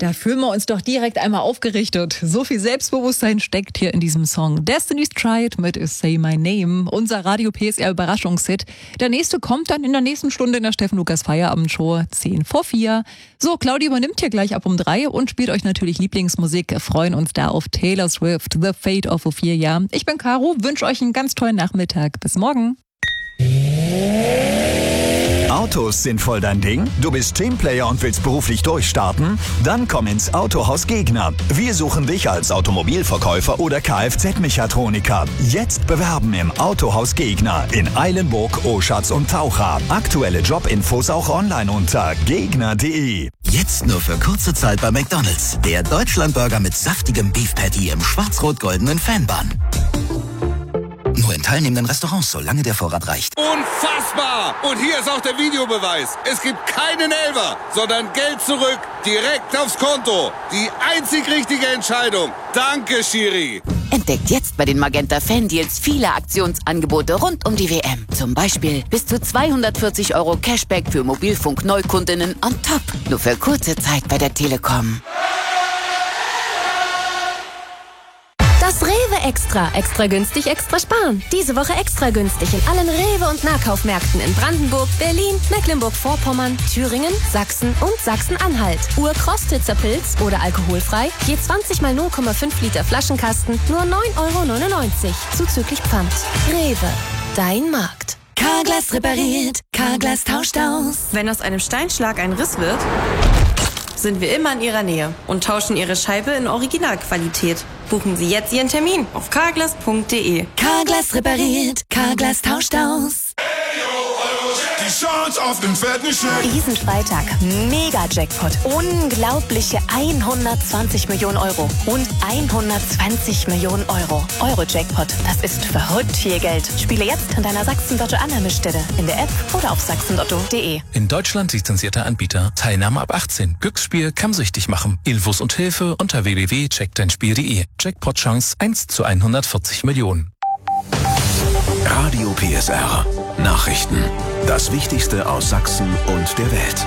Da fühlen wir uns doch direkt einmal aufgerichtet. So viel Selbstbewusstsein steckt hier in diesem Song. Destiny's Child mit Say My Name, unser Radio PSR Überraschungshit. Der nächste kommt dann in der nächsten Stunde in der Steffen Lukas Feierabendshow, 4:10. So, Claudia übernimmt hier gleich ab um 3 und spielt euch natürlich Lieblingsmusik. Freuen uns da auf Taylor Swift, The Fate of Ophelia. Ich bin Caro, wünsche euch einen ganz tollen Nachmittag. Bis morgen. Autos sind voll dein Ding? Du bist Teamplayer und willst beruflich durchstarten? Dann komm ins Autohaus Gegner. Wir suchen dich als Automobilverkäufer oder Kfz-Mechatroniker. Jetzt bewerben im Autohaus Gegner in Eilenburg, Oschatz und Taucha. Aktuelle Jobinfos auch online unter gegner.de. Jetzt nur für kurze Zeit bei McDonald's. Der Deutschlandburger mit saftigem Beef Patty im schwarz-rot-goldenen Fanbun. Nur in teilnehmenden Restaurants, solange der Vorrat reicht. Unfassbar! Und hier ist auch der Videobeweis. Es gibt keinen Elfer, sondern Geld zurück, direkt aufs Konto. Die einzig richtige Entscheidung. Danke, Schiri. Entdeckt jetzt bei den Magenta Fan-Deals viele Aktionsangebote rund um die WM. Zum Beispiel bis zu 240 € Cashback für Mobilfunk-Neukundinnen on top. Nur für kurze Zeit bei der Telekom. Das Rewe Extra. Extra günstig, extra sparen. Diese Woche extra günstig in allen Rewe- und Nahkaufmärkten in Brandenburg, Berlin, Mecklenburg-Vorpommern, Thüringen, Sachsen und Sachsen-Anhalt. Urkostitzer Pilz oder alkoholfrei. Je 20 mal 0,5 Liter Flaschenkasten. Nur 9,99 € zuzüglich Pfand. Rewe. Dein Markt. Carglass repariert. Carglass tauscht aus. Wenn aus einem Steinschlag ein Riss wird, sind wir immer in Ihrer Nähe und tauschen Ihre Scheibe in Originalqualität. Buchen Sie jetzt Ihren Termin auf carglass.de. Carglass repariert. Carglass tauscht aus. Die Chance auf den fetten Scheck. Diesen Freitag Mega-Jackpot. Unglaubliche 120 Millionen Euro und 120 Millionen Euro. Euro-Jackpot, das ist verrückt viel Geld. Spiele jetzt an deiner Sachsen-Lotto-Annahmestelle in der App oder auf sachsenlotto.de. In Deutschland lizenzierter Anbieter. Teilnahme ab 18. Glücksspiel kann süchtig machen. Infos und Hilfe unter www.checkdeinspiel.de. Jackpot-Chance 1 zu 140 Millionen. Radio PSR. Nachrichten. Das Wichtigste aus Sachsen und der Welt.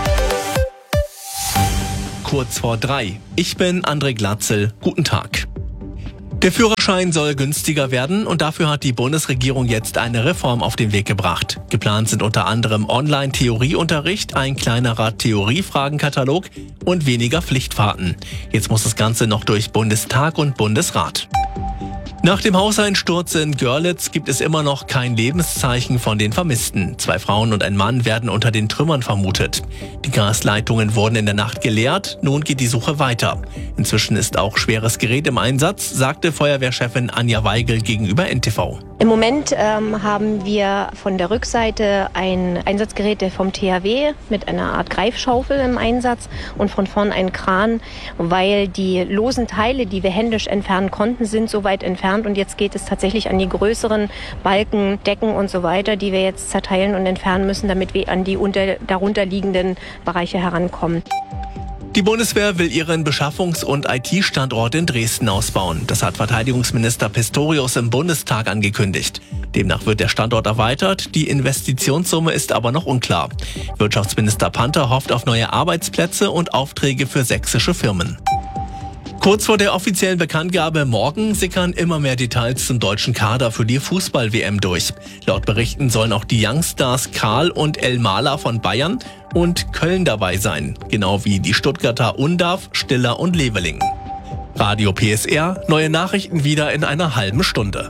Kurz vor 3. Ich bin André Glatzel. Guten Tag. Der Führerschein soll günstiger werden und dafür hat die Bundesregierung jetzt eine Reform auf den Weg gebracht. Geplant sind unter anderem Online-Theorieunterricht, ein kleinerer Theoriefragenkatalog und weniger Pflichtfahrten. Jetzt muss das Ganze noch durch Bundestag und Bundesrat. Nach dem Hauseinsturz in Görlitz gibt es immer noch kein Lebenszeichen von den Vermissten. 2 Frauen und ein Mann werden unter den Trümmern vermutet. Die Gasleitungen wurden in der Nacht geleert, nun geht die Suche weiter. Inzwischen ist auch schweres Gerät im Einsatz, sagte Feuerwehrchefin Anja Weigel gegenüber NTV. Im Moment haben wir von der Rückseite ein Einsatzgerät vom THW mit einer Art Greifschaufel im Einsatz und von vorn einen Kran, weil die losen Teile, die wir händisch entfernen konnten, sind so weit entfernt und jetzt geht es tatsächlich an die größeren Balken, Decken und so weiter, die wir jetzt zerteilen und entfernen müssen, damit wir an die darunter liegenden Bereiche herankommen. Die Bundeswehr will ihren Beschaffungs- und IT-Standort in Dresden ausbauen. Das hat Verteidigungsminister Pistorius im Bundestag angekündigt. Demnach wird der Standort erweitert, die Investitionssumme ist aber noch unklar. Wirtschaftsminister Panther hofft auf neue Arbeitsplätze und Aufträge für sächsische Firmen. Kurz vor der offiziellen Bekanntgabe morgen sickern immer mehr Details zum deutschen Kader für die Fußball-WM durch. Laut Berichten sollen auch die Youngstars Karl und El Mahler von Bayern und Köln dabei sein. Genau wie die Stuttgarter Undav, Stiller und Leveling. Radio PSR, neue Nachrichten wieder in einer halben Stunde.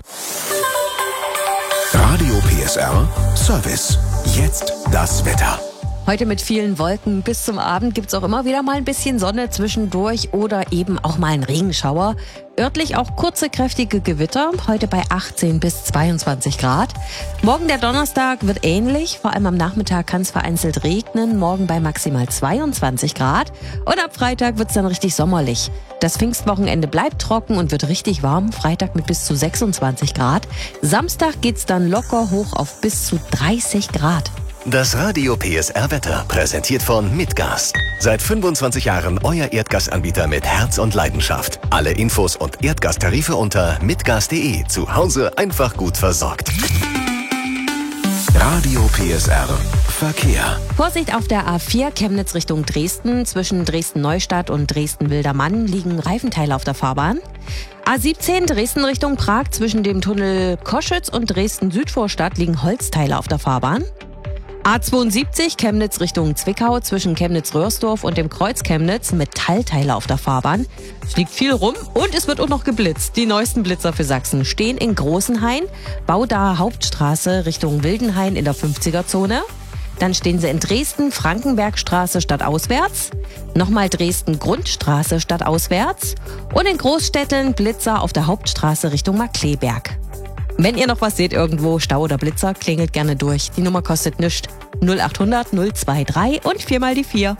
Radio PSR Service. Jetzt das Wetter. Heute mit vielen Wolken. Bis zum Abend gibt's auch immer wieder mal ein bisschen Sonne zwischendurch oder eben auch mal einen Regenschauer. Örtlich auch kurze, kräftige Gewitter. Heute bei 18 bis 22 Grad. Morgen der Donnerstag wird ähnlich. Vor allem am Nachmittag kann es vereinzelt regnen. Morgen bei maximal 22 Grad. Und ab Freitag wird's dann richtig sommerlich. Das Pfingstwochenende bleibt trocken und wird richtig warm. Freitag mit bis zu 26 Grad. Samstag geht's dann locker hoch auf bis zu 30 Grad. Das Radio PSR Wetter, präsentiert von Mitgas. Seit 25 Jahren euer Erdgasanbieter mit Herz und Leidenschaft. Alle Infos und Erdgastarife unter mitgas.de. Zu Hause einfach gut versorgt. Radio PSR Verkehr. Vorsicht auf der A4 Chemnitz Richtung Dresden. Zwischen Dresden-Neustadt und Dresden-Wildermann liegen Reifenteile auf der Fahrbahn. A17 Dresden Richtung Prag. Zwischen dem Tunnel Koschütz und Dresden-Südvorstadt liegen Holzteile auf der Fahrbahn. A72 Chemnitz Richtung Zwickau. Zwischen Chemnitz-Röhrsdorf und dem Kreuz Chemnitz Metallteile auf der Fahrbahn. Es liegt viel rum und es wird auch noch geblitzt. Die neuesten Blitzer für Sachsen stehen in Großenhain, Baudaher Hauptstraße Richtung Wildenhain in der 50er-Zone. Dann stehen sie in Dresden, Frankenbergstraße stadtauswärts, nochmal Dresden Grundstraße stadtauswärts und in Großstädteln Blitzer auf der Hauptstraße Richtung Markkleeberg. Wenn ihr noch was seht irgendwo, Stau oder Blitzer, klingelt gerne durch. Die Nummer kostet nichts. 0800 023 und 4 mal die 4.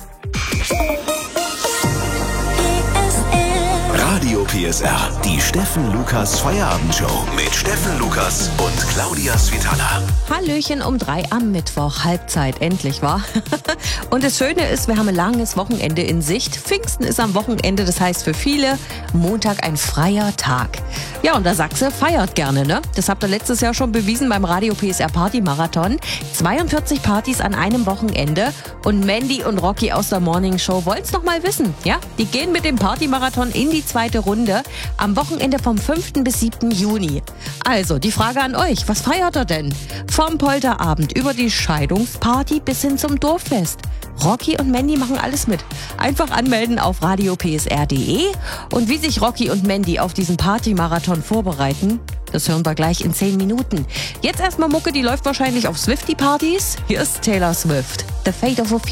Radio PSR, die Steffen Lukas Feierabendshow mit Steffen Lukas und Claudia Svitala. Hallöchen um 3 am Mittwoch, Halbzeit, endlich war. Und das Schöne ist, wir haben ein langes Wochenende in Sicht. Pfingsten ist am Wochenende, das heißt für viele Montag ein freier Tag. Ja, und der Sachse feiert gerne, ne? Das habt ihr letztes Jahr schon bewiesen beim Radio PSR Party Marathon. 42 Partys an einem Wochenende und Mandy und Rocky aus der Morning Show wollten's noch mal wissen, ja? Die gehen mit dem Party Marathon in die zweite Runde am Wochenende vom 5. bis 7. Juni. Also, die Frage an euch, was feiert ihr denn? Vom Polterabend über die Scheidungsparty bis hin zum Dorffest. Rocky und Mandy machen alles mit. Einfach anmelden auf radiopsr.de und wie sich Rocky und Mandy auf diesen Party-Marathon vorbereiten, das hören wir gleich in 10 Minuten. Jetzt erstmal Mucke, die läuft wahrscheinlich auf Swiftie-Partys. Hier ist Taylor Swift, The Fate of a Feeling.